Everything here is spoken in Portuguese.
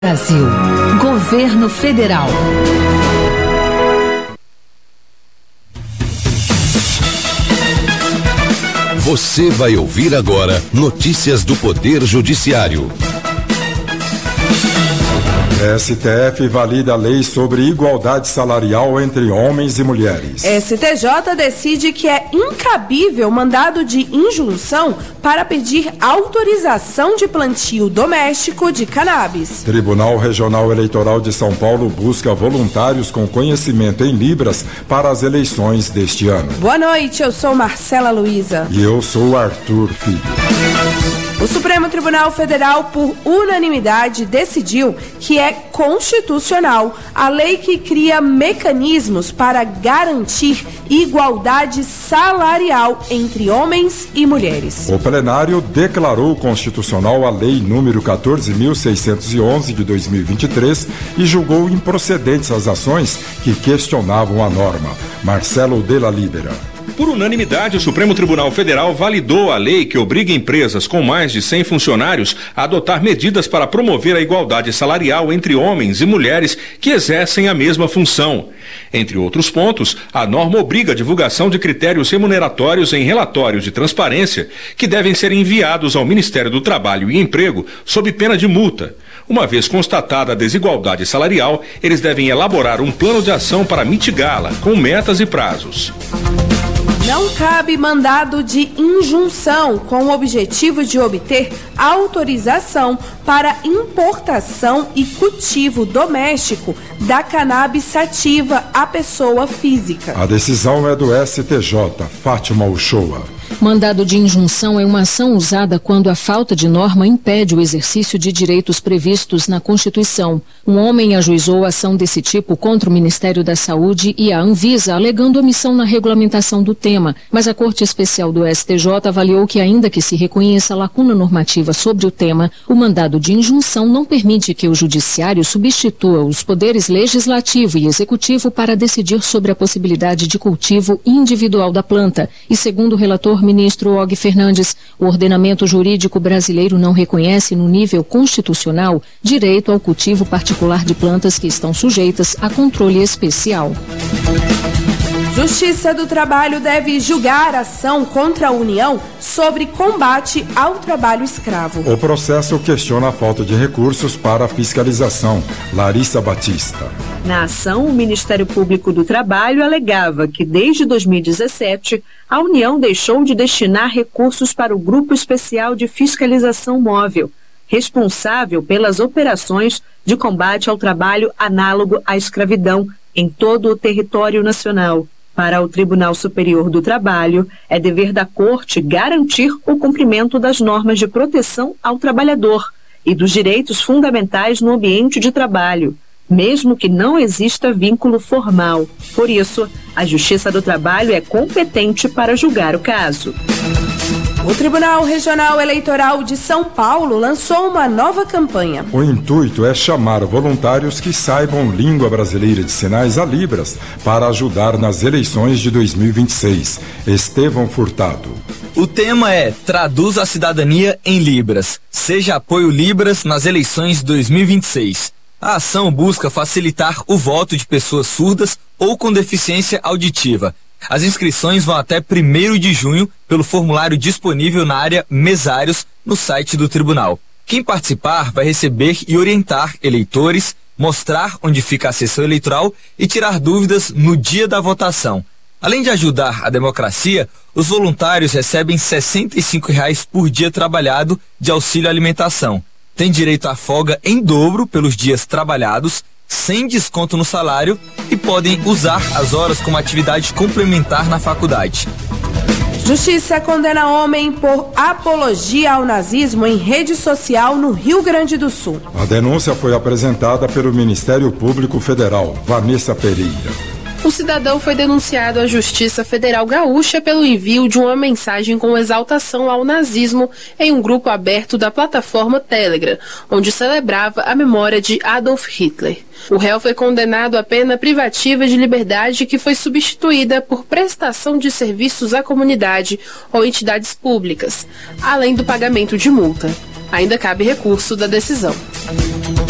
Brasil. Governo Federal. Você vai ouvir agora notícias do Poder Judiciário. STF valida a lei sobre igualdade salarial entre homens e mulheres. STJ decide que é incabível mandado de injunção para pedir autorização de plantio doméstico de cannabis. Tribunal Regional Eleitoral de São Paulo busca voluntários com conhecimento em Libras para as eleições deste ano. Boa noite, eu sou Marcela Luiza. E eu sou Arthur Filho. O Supremo Tribunal Federal, por unanimidade, decidiu que é constitucional a lei que cria mecanismos para garantir igualdade salarial entre homens e mulheres. O plenário declarou constitucional a Lei número 14.611 de 2023 e julgou improcedentes as ações que questionavam a norma. Marcelo Della Libera. Por unanimidade, o Supremo Tribunal Federal validou a lei que obriga empresas com mais de 100 funcionários a adotar medidas para promover a igualdade salarial entre homens e mulheres que exercem a mesma função. Entre outros pontos, a norma obriga a divulgação de critérios remuneratórios em relatórios de transparência que devem ser enviados ao Ministério do Trabalho e Emprego sob pena de multa. Uma vez constatada a desigualdade salarial, eles devem elaborar um plano de ação para mitigá-la, com metas e prazos. Não cabe mandado de injunção com o objetivo de obter autorização para importação e cultivo doméstico da cannabis sativa à pessoa física. A decisão é do STJ, Fátima Uchoa. Mandado de injunção é uma ação usada quando a falta de norma impede o exercício de direitos previstos na Constituição. Um homem ajuizou ação desse tipo contra o Ministério da Saúde e a Anvisa, alegando omissão na regulamentação do tema, mas a Corte Especial do STJ avaliou que, ainda que se reconheça lacuna normativa sobre o tema, o mandado de injunção não permite que o Judiciário substitua os poderes legislativo e executivo para decidir sobre a possibilidade de cultivo individual da planta. E, segundo o relator ministro Og Fernandes, o ordenamento jurídico brasileiro não reconhece no nível constitucional direito ao cultivo particular de plantas que estão sujeitas a controle especial. Justiça do Trabalho deve julgar ação contra a União sobre combate ao trabalho escravo. O processo questiona a falta de recursos para a fiscalização. Larissa Batista. Na ação, o Ministério Público do Trabalho alegava que, desde 2017, a União deixou de destinar recursos para o Grupo Especial de Fiscalização Móvel, responsável pelas operações de combate ao trabalho análogo à escravidão em todo o território nacional. Para o Tribunal Superior do Trabalho, é dever da Corte garantir o cumprimento das normas de proteção ao trabalhador e dos direitos fundamentais no ambiente de trabalho, mesmo que não exista vínculo formal. Por isso, a Justiça do Trabalho é competente para julgar o caso. O Tribunal Regional Eleitoral de São Paulo lançou uma nova campanha. O intuito é chamar voluntários que saibam língua brasileira de sinais, a Libras, para ajudar nas eleições de 2026. Estevão Furtado. O tema é Traduz a Cidadania em Libras. Seja apoio Libras nas eleições de 2026. A ação busca facilitar o voto de pessoas surdas ou com deficiência auditiva. As inscrições vão até 1º de junho pelo formulário disponível na área Mesários no site do tribunal. Quem participar vai receber e orientar eleitores, mostrar onde fica a sessão eleitoral e tirar dúvidas no dia da votação. Além de ajudar a democracia, os voluntários recebem R$ 65 por dia trabalhado de auxílio alimentação. Tem direito à folga em dobro pelos dias trabalhados, sem desconto no salário, e podem usar as horas como atividade complementar na faculdade. Justiça condena homem por apologia ao nazismo em rede social no Rio Grande do Sul. A denúncia foi apresentada pelo Ministério Público Federal. Vanessa Pereira. O cidadão foi denunciado à Justiça Federal Gaúcha pelo envio de uma mensagem com exaltação ao nazismo em um grupo aberto da plataforma Telegram, onde celebrava a memória de Adolf Hitler. O réu foi condenado à pena privativa de liberdade, que foi substituída por prestação de serviços à comunidade ou entidades públicas, além do pagamento de multa. Ainda cabe recurso da decisão.